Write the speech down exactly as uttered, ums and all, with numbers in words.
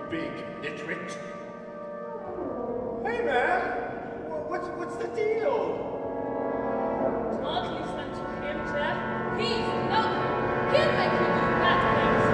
big nitwit. Hey, man! What's, what's the deal?